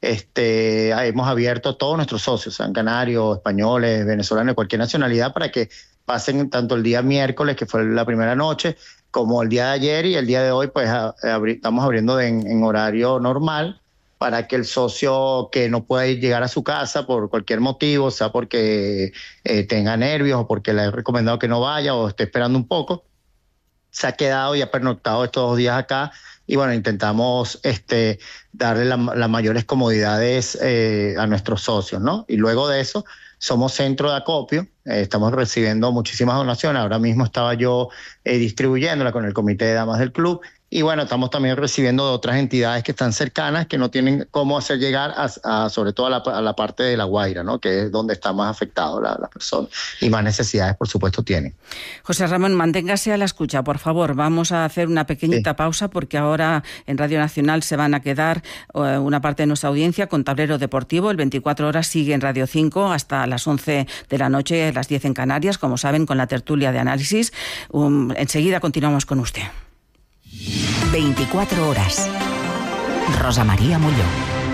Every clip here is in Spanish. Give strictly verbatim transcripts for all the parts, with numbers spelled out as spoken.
este, hemos abierto todos nuestros socios, sean canarios, españoles, venezolanos, de cualquier nacionalidad, para que pasen tanto el día miércoles, que fue la primera noche, como el día de ayer y el día de hoy, pues a, a, estamos abriendo en, en horario normal, para que el socio que no pueda llegar a su casa por cualquier motivo, sea porque eh, tenga nervios o porque le he recomendado que no vaya o esté esperando un poco, se ha quedado y ha pernoctado estos dos días acá. Y bueno, intentamos este, darle las la mayores comodidades eh, a nuestros socios, ¿no? Y luego de eso, somos centro de acopio, eh, estamos recibiendo muchísimas donaciones. Ahora mismo estaba yo eh, distribuyéndola con el comité de damas del club. Y bueno, estamos también recibiendo de otras entidades que están cercanas, que no tienen cómo hacer llegar, a, a, sobre todo a la, a la parte de La Guaira, ¿no? Que es donde está más afectado la, la persona y más necesidades, por supuesto, tienen. José Ramón, manténgase a la escucha, por favor. Vamos a hacer una pequeñita sí. pausa, porque ahora en Radio Nacional se van a quedar uh, una parte de nuestra audiencia con Tablero Deportivo. El veinticuatro horas sigue en Radio cinco hasta las once de la noche, las diez en Canarias, como saben, con la tertulia de análisis. Um, enseguida continuamos con usted. veinticuatro horas. Rosa María Molló.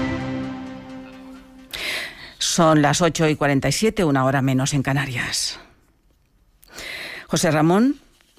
Son las ocho y cuarenta y siete, una hora menos en Canarias. José Ramón,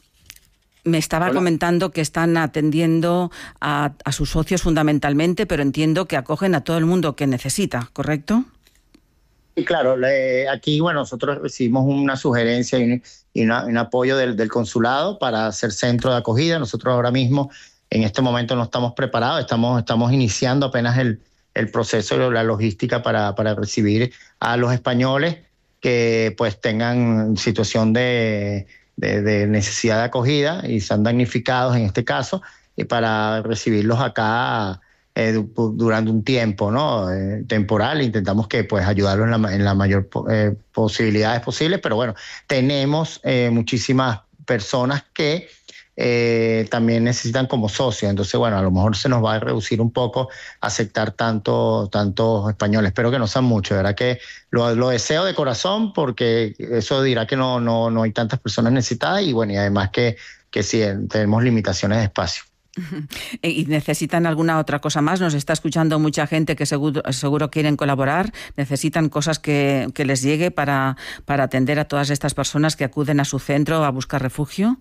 me estaba Hola. comentando que están atendiendo a, a sus socios fundamentalmente, pero entiendo que acogen a todo el mundo que necesita, ¿correcto? Sí, claro. Le, aquí, bueno, nosotros recibimos una sugerencia y un, y una, un apoyo del, del consulado para hacer centro de acogida. Nosotros ahora mismo, en este momento, no estamos preparados, estamos, estamos iniciando apenas el, el proceso, la logística para, para recibir a los españoles que pues tengan situación de, de, de necesidad de acogida y sean damnificados en este caso, y para recibirlos acá eh, durante un tiempo, ¿no? Eh, temporal. Intentamos que pues ayudarlos en la, en la mayor eh, posibilidades posibles, pero bueno, tenemos eh, muchísimas personas que Eh, también necesitan como socios. Entonces, bueno, a lo mejor se nos va a reducir un poco aceptar tanto, tantos españoles. Espero que no sean muchos, de verdad que lo, lo deseo de corazón, porque eso dirá que no, no, no hay tantas personas necesitadas, y bueno, y además que, que sí, tenemos limitaciones de espacio. ¿Y necesitan alguna otra cosa más? Nos está escuchando mucha gente que seguro, seguro quieren colaborar. ¿Necesitan cosas que, que les llegue para, para atender a todas estas personas que acuden a su centro a buscar refugio?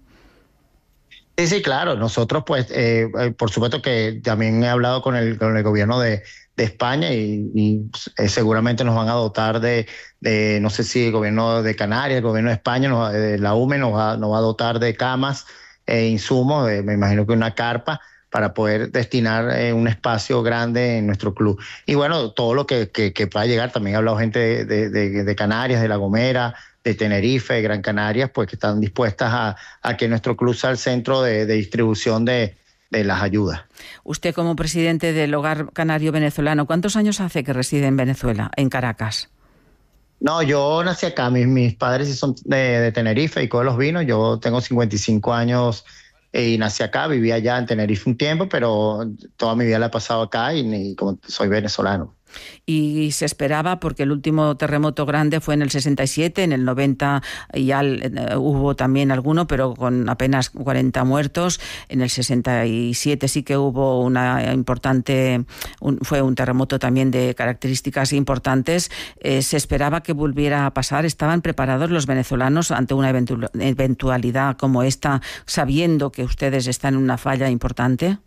Sí, sí, claro. Nosotros, pues, eh, por supuesto que también he hablado con el, con el gobierno de, de España y, y eh, seguramente nos van a dotar de, de, no sé si el gobierno de Canarias, el gobierno de España, nos, de la U M E nos va, nos va a dotar de camas e insumos, eh, me imagino que una carpa, para poder destinar eh, un espacio grande en nuestro club. Y bueno, todo lo que, que, que pueda llegar. También ha hablado gente de, de, de Canarias, de La Gomera, de Tenerife, de Gran Canarias, pues que están dispuestas a, a que nuestro club sea el centro de, de distribución de, de las ayudas. Usted, como presidente del Hogar Canario Venezolano, ¿cuántos años hace que reside en Venezuela, en Caracas? No, yo nací acá. Mis, mis padres sí son de, de Tenerife y con los vinos. Yo tengo cincuenta y cinco años y nací acá. Viví allá en Tenerife un tiempo, pero toda mi vida la he pasado acá y, y como soy venezolano. Y se esperaba, porque el último terremoto grande fue en el sesenta y siete, en el noventa ya uh, hubo también alguno, pero con apenas cuarenta muertos. En el sesenta y siete sí que hubo una importante, un, fue un terremoto también de características importantes. Eh, se esperaba que volviera a pasar. ¿Estaban preparados los venezolanos ante una eventu- eventualidad como esta, sabiendo que ustedes están en una falla importante?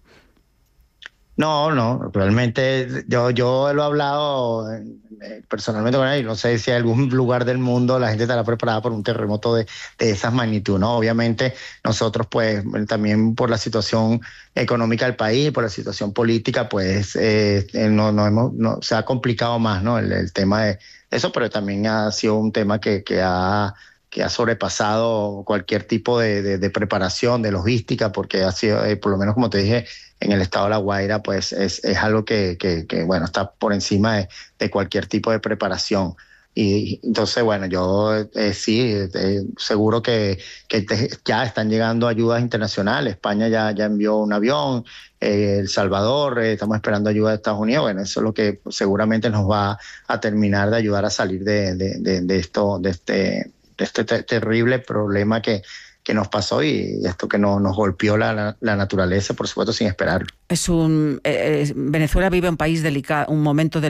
No, no, realmente yo, yo lo he hablado eh, personalmente con él. No sé si en algún lugar del mundo la gente estará preparada por un terremoto de, de esas magnitudes, ¿no? Obviamente nosotros, pues, también por la situación económica del país, por la situación política, pues, eh, no, no hemos, no, se ha complicado más, ¿no? El, el tema de eso, pero también ha sido un tema que, que ha... que ha sobrepasado cualquier tipo de, de, de preparación, de logística, porque ha sido, eh, por lo menos como te dije, en el estado de La Guaira, pues es, es algo que, que, que, bueno, está por encima de, de cualquier tipo de preparación. Y entonces, bueno, yo eh, sí, eh, seguro que, que te, ya están llegando ayudas internacionales. España ya, ya envió un avión, eh, El Salvador, eh, estamos esperando ayuda de Estados Unidos. Bueno, eso es lo que seguramente nos va a terminar de ayudar a salir de, de, de, de esto, de este... este te- terrible problema que, que nos pasó y esto que no, nos golpeó la, la naturaleza, por supuesto, sin esperarlo. Es un eh, Venezuela vive un país delicado, un momento delicado.